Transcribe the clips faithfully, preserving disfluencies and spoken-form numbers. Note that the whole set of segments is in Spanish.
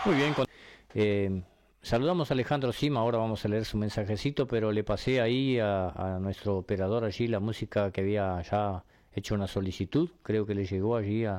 Muy bien, con- eh, saludamos a Alejandro Sima, ahora vamos a leer su mensajecito, pero le pasé ahí a, a nuestro operador allí la música que había ya hecho una solicitud, creo que le llegó allí a,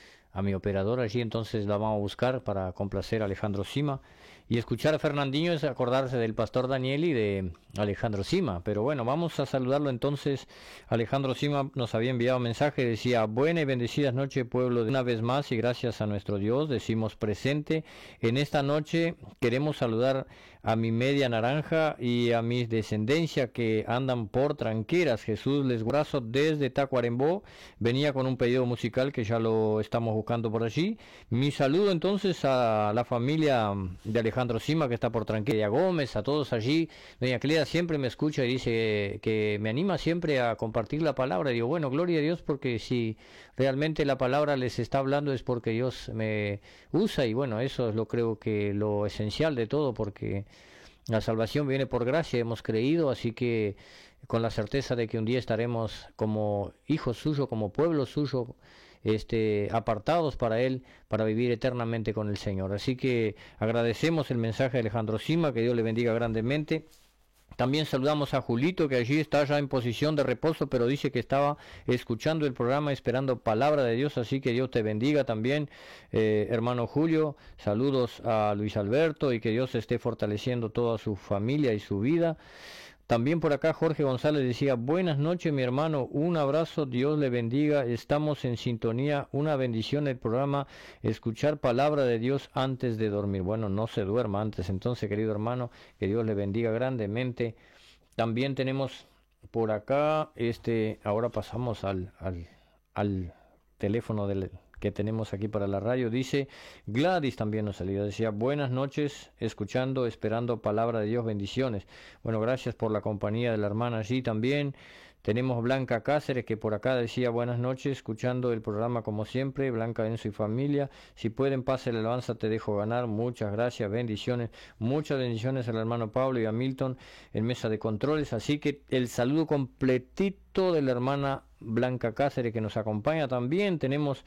a mi operador allí, entonces la vamos a buscar para complacer a Alejandro Sima. Y escuchar a Fernandinho es acordarse del pastor Daniel y de Alejandro Sima. Pero bueno, vamos a saludarlo entonces. Alejandro Sima nos había enviado un mensaje, decía: buena y bendecidas noches, pueblo, de una vez más, y gracias a nuestro Dios decimos presente. En esta noche queremos saludar a mi media naranja y a mis descendencia que andan por tranqueras. Jesús les brazo desde Tacuarembó. Venía con un pedido musical que ya lo estamos buscando por allí. Mi saludo entonces a la familia de Alejandro Sima que está por Tranqueira Gómez, a todos allí. Doña Clea siempre me escucha y dice que me anima siempre a compartir la palabra. Y digo, bueno, gloria a Dios, porque si realmente la palabra les está hablando es porque Dios me usa, y bueno, eso es lo creo que lo esencial de todo, porque la salvación viene por gracia, hemos creído, así que con la certeza de que un día estaremos como hijos suyos, como pueblo suyo, este, apartados para Él, para vivir eternamente con el Señor. Así que agradecemos el mensaje de Alejandro Sima, que Dios le bendiga grandemente. También saludamos a Julito, que allí está ya en posición de reposo, pero dice que estaba escuchando el programa, esperando palabra de Dios, así que Dios te bendiga también, eh, hermano Julio. Saludos a Luis Alberto y que Dios esté fortaleciendo toda su familia y su vida. También por acá Jorge González decía: buenas noches mi hermano, un abrazo, Dios le bendiga, estamos en sintonía, una bendición el programa, escuchar palabra de Dios antes de dormir. Bueno, no se duerma antes, entonces, querido hermano, que Dios le bendiga grandemente. También tenemos por acá, este, ahora pasamos al, al, al teléfono del que tenemos aquí para la radio. Dice Gladys, también nos salió, decía: buenas noches, escuchando, esperando palabra de Dios, bendiciones. Bueno, gracias por la compañía de la hermana allí también. Tenemos Blanca Cáceres, que por acá decía: buenas noches, escuchando el programa como siempre, Blanca, Enzo y familia. Si pueden, pase la alabanza, te dejo ganar. Muchas gracias, bendiciones. Muchas bendiciones al hermano Pablo y a Milton en mesa de controles. Así que el saludo completito de la hermana Blanca Cáceres, que nos acompaña también. Tenemos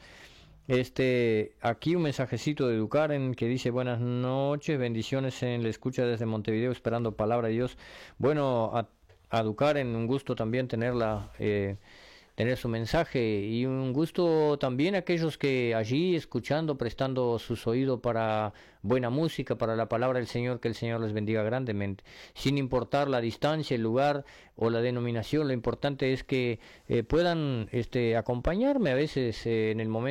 este aquí un mensajecito de Educaren, que dice: buenas noches, bendiciones en la escucha desde Montevideo, esperando palabra de Dios. Bueno, a, a Educaren, un gusto también tenerla, eh, tener su mensaje, y un gusto también a aquellos que allí escuchando, prestando sus oídos para buena música, para la palabra del Señor. Que el Señor les bendiga grandemente, sin importar la distancia, el lugar o la denominación. Lo importante es que eh, puedan este, acompañarme a veces eh, en el momento